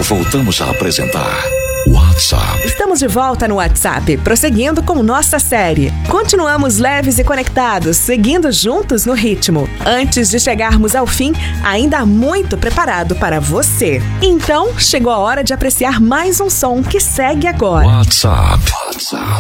Voltamos a apresentar WhatsApp. Estamos de volta no WhatsApp, prosseguindo com nossa série. Continuamos leves e conectados, seguindo juntos no ritmo. Antes de chegarmos ao fim, ainda há muito preparado para você. Então, chegou a hora de apreciar mais um som que segue agora. WhatsApp.